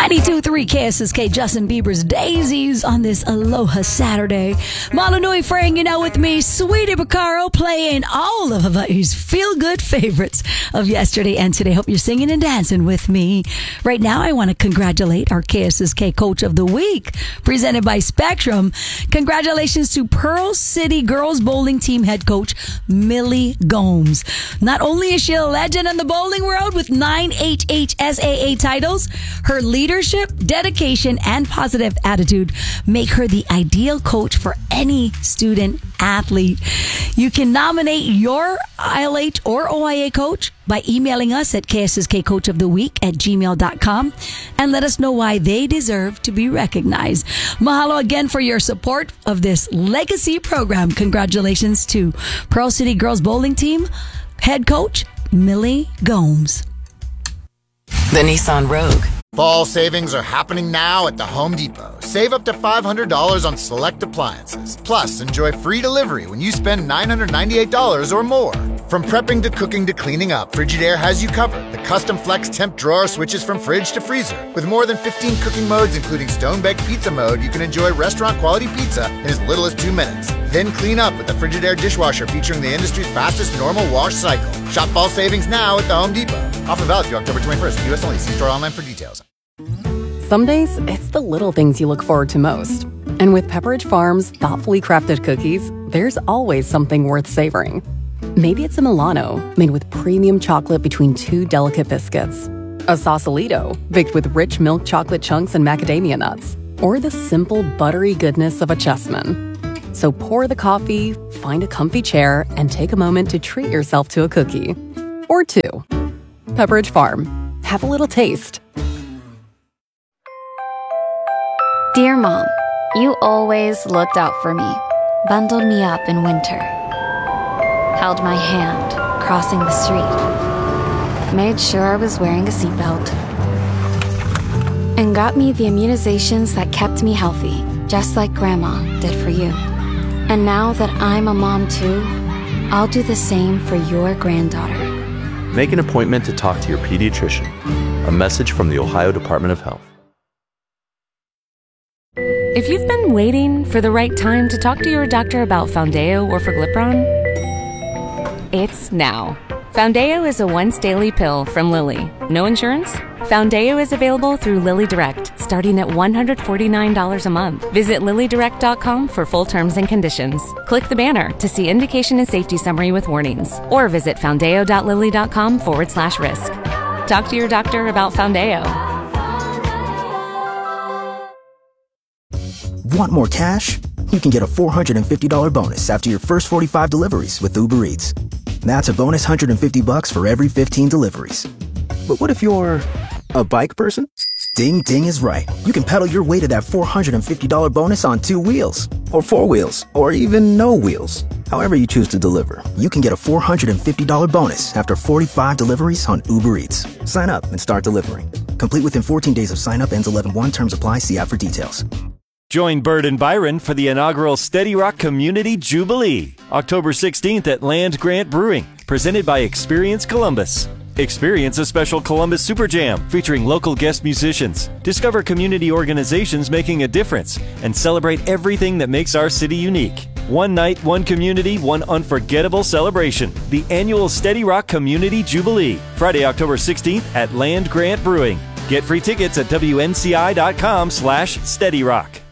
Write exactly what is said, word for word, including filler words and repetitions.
ninety-two point three K S S K, Justin Bieber's Daisies on this Aloha Saturday. Malanui for hanging out with me, Sweetie Bacaro playing all of his feel-good favorites of yesterday and today. Hope you're singing and dancing with me. Right now, I want to congratulate our K S S K Coach of the Week, presented by Spectrum. Congratulations to Pearl City Girls Bowling Team head coach, Millie Gomes. Not only is she a legend in the bowling world with nine H H S A A titles, her leadership, dedication, and positive attitude make her the ideal coach for any student athlete. You can nominate your I L H or O I A coach by emailing us at K S S K Coach of the Week at gmail dot com and let us know why they deserve to be recognized. Mahalo again for your support of this legacy program. Congratulations to Pearl City Girls Bowling Team head coach Millie Gomes. The Nissan Rogue. Fall savings are happening now at the Home Depot. Save up to five hundred dollars on select appliances. Plus, enjoy free delivery when you spend nine hundred ninety-eight dollars or more. From prepping to cooking to cleaning up, Frigidaire has you covered. The custom flex temp drawer switches from fridge to freezer. With more than fifteen cooking modes, including stone-baked pizza mode, you can enjoy restaurant-quality pizza in as little as two minutes. Then clean up with the Frigidaire dishwasher featuring the industry's fastest normal wash cycle. Shop fall savings now at the Home Depot. Offer valid through October twenty-first. U S only. See store online for details. Some days, it's the little things you look forward to most. And with Pepperidge Farm's thoughtfully crafted cookies, there's always something worth savoring. Maybe it's a Milano, made with premium chocolate between two delicate biscuits. A Sausalito, baked with rich milk chocolate chunks and macadamia nuts. Or the simple, buttery goodness of a Chessman. So pour the coffee, find a comfy chair, and take a moment to treat yourself to a cookie. Or two. Pepperidge Farm. Have a little taste. Dear Mom, you always looked out for me, bundled me up in winter, held my hand crossing the street, made sure I was wearing a seatbelt, and got me the immunizations that kept me healthy, just like Grandma did for you. And now that I'm a mom too, I'll do the same for your granddaughter. Make an appointment to talk to your pediatrician. A message from the Ohio Department of Health. If you've been waiting for the right time to talk to your doctor about Foundayo or Forglipron, it's now. Foundayo is a once-daily pill from Lilly. No insurance? Foundayo is available through Lilly Direct, starting at one hundred forty-nine dollars a month. Visit lilly direct dot com for full terms and conditions. Click the banner to see indication and safety summary with warnings. Or visit foundayo dot lilly dot com forward slash risk. Talk to your doctor about Foundayo. Want more cash? You can get a four hundred fifty dollars bonus after your first forty-five deliveries with Uber Eats. That's a bonus one hundred fifty bucks for every fifteen deliveries. But what if you're a bike person? Ding Ding is right. You can pedal your way to that four hundred fifty dollars bonus on two wheels, or four wheels, or even no wheels. However you choose to deliver, you can get a four hundred fifty dollars bonus after forty-five deliveries on Uber Eats. Sign up and start delivering. Complete within fourteen days of sign up. Ends eleven one. Terms apply. See app for details. Join Bird and Byron for the inaugural Steady Rock Community Jubilee, October sixteenth at Land Grant Brewing, presented by Experience Columbus. Experience a special Columbus Super Jam featuring local guest musicians. Discover community organizations making a difference and celebrate everything that makes our city unique. One night, one community, one unforgettable celebration. The annual Steady Rock Community Jubilee, Friday, October sixteenth at Land Grant Brewing. Get free tickets at W N C I dot com slash Steady Rock.